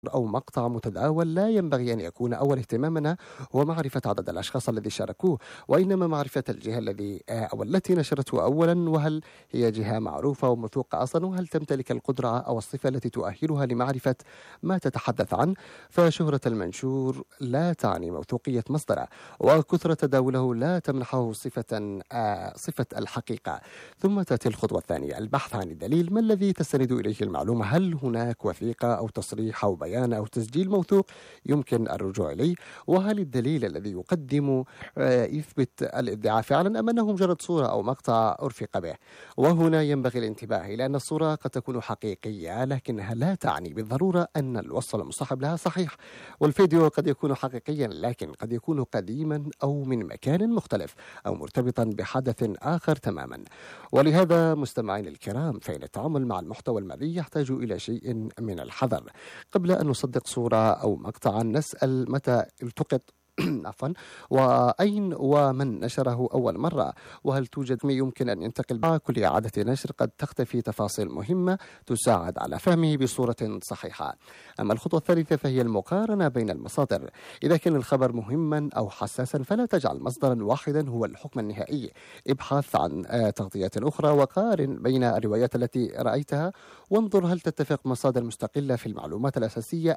أو مقطع متداول لا ينبغي أن يكون أول اهتمامنا هو معرفة عدد الأشخاص الذي شاركوه، وإنما معرفة الجهة أو التي نشرته أولا، وهل هي جهة معروفة وموثوقة أصلا، وهل تمتلك القدرة أو الصفة التي تؤهلها لمعرفة ما تتحدث عنه. فشهرة المنشور لا تعني موثوقية مصدره، وكثرة تداوله لا تمنحه صفة الحقيقة. ثم تأتي الخطوة الثانية، البحث عن الدليل. ما الذي تستند إليه المعلومة؟ هل هناك وثيقة أو تصريح أو بيان أو تسجيل موثوق يمكن الرجوع إليه؟ وهل الدليل الذي يقدم يثبت الادعاء فعلا، أم أنه مجرد صورة أو مقطع أرفق به؟ وهنا ينبغي الانتباه إلى أن الصورة قد تكون حقيقية، لكنها لا تعني بالضرورة أن الوصف المصاحب لها صحيح. والفيديو قد يكون حقيقيا، لكن قد يكون قديما أو من مكان مختلف أو مرتبطا بحدث آخر تماما. ولهذا مستمعين الكرام، فإن التعامل مع المحتوى المرئي يحتاج إلى شيء من الحذر. قبل أن نصدق صورة أو مقطعا نسأل متى التقط عفوا، وأين ومن نشره أول مرة، وهل توجد ما يمكن أن ينتقل. كل إعادة نشر قد تختفي تفاصيل مهمة تساعد على فهمه بصورة صحيحة. أما الخطوة الثالثة فهي المقارنة بين المصادر. إذا كان الخبر مهما أو حساسا فلا تجعل مصدرا واحدا هو الحكم النهائي. ابحث عن تغطيات أخرى وقارن بين الروايات التي رأيتها، وانظر هل تتفق مصادر مستقلة في المعلومات الأساسية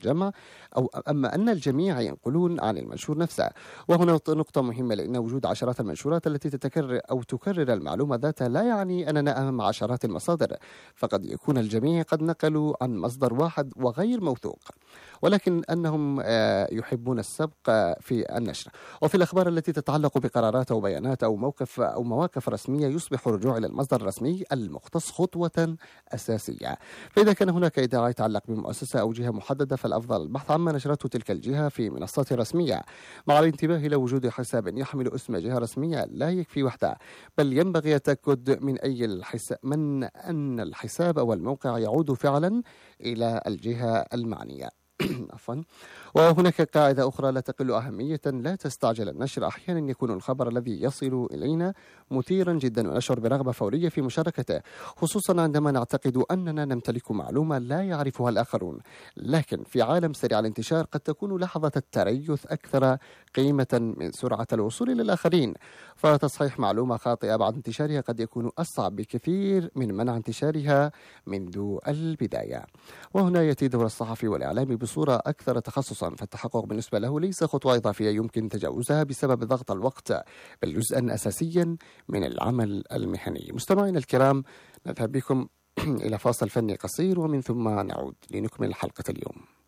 أم أن الجميع ينقلون عن المنشور نفسه. وهنا نقطة مهمة، لأن وجود عشرات المنشورات التي تتكرر أو تكرر المعلومة ذاتها لا يعني أننا أمام عشرات المصادر، فقد يكون الجميع قد نقلوا عن مصدر واحد وغير موثوق، ولكن أنهم يحبون السبق في النشر. وفي الأخبار التي تتعلق بقرارات أو بيانات أو موقف أو مواقف رسمية، يصبح الرجوع إلى المصدر الرسمي المختص خطوة أساسية. فإذا كان هناك ادعاء يتعلق بمؤسسة أو جهة محددة، فالأفضل البحث عما نشرته تلك الجهة في منصات رسمية، مع الانتباه إلى وجود حساب يحمل اسم جهة رسمية. لا يكفي وحده، بل ينبغي التأكد من أن الحساب أو الموقع يعود فعلا إلى الجهة المعنية. عفوا. وهناك قاعدة أخرى لا تقل أهمية: لا تستعجل النشر. أحيانا يكون الخبر الذي يصل إلينا مثيرا جدا ونشعر برغبة فورية في مشاركته، خصوصا عندما نعتقد أننا نمتلك معلومة لا يعرفها الآخرون. لكن في عالم سريع الانتشار قد تكون لحظة التريث أكثر قيمة من سرعة الوصول إلى الآخرين. فتصحيح معلومة خاطئة بعد انتشارها قد يكون أصعب بكثير من منع انتشارها منذ البداية. وهنا يأتي دور الصحفي والإعلامي بصورة أكثر تخصصا، فالتحقق بالنسبة له ليس خطوة إضافية يمكن تجاوزها بسبب ضغط الوقت، بل جزءا أساسيا من العمل المهني. مستمعينا الكرام، نذهب بكم إلى فاصل فني قصير، ومن ثم نعود لنكمل حلقة اليوم.